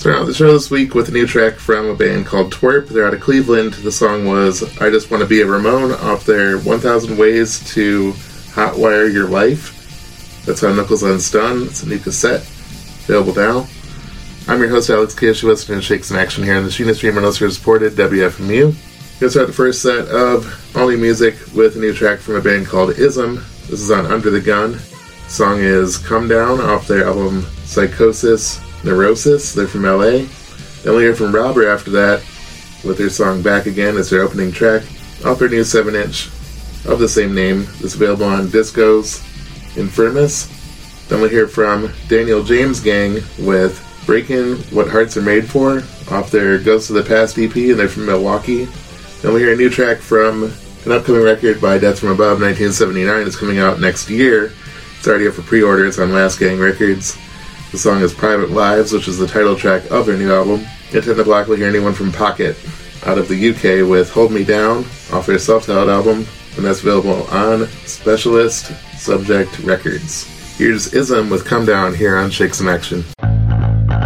Starting out the show this week with a new track from a band called Twerp. They're out of Cleveland. The song was I Just Want to Be a Ramone off their 1000 Ways to Hotwire Your Life. That's on Knuckles Unstun. It's a new cassette. Available now. I'm your host, Alex Kish. You're listening to Shake Some Action here on the Sheena Streamer listener supported WFMU. Gonna start the first set of all new music with a new track from a band called Ism. This is on Under the Gun. The song is Come Down off their album Psychosis Neurosis. They're from LA. Then we'll hear from Robber after that with their song Back Again as their opening track off their new 7-inch of the same name. It's available on Discos Infirmus. Then we'll hear from Daniel James Gang with Breakin' What Hearts Are Made For off their Ghosts of the Past EP, and they're from Milwaukee. Then we'll hear a new track from an upcoming record by Death From Above 1979. It's coming out next year. It's already up for pre-order. It's on Last Gang Records. The song is Private Lives, which is the title track of their new album. At 10 o'clock, we'll hear anyone from Pocket out of the UK with Hold Me Down off their self-titled album, and that's available on Specialist Subject Records. Here's Ism with Come Down here on Shake Some Action.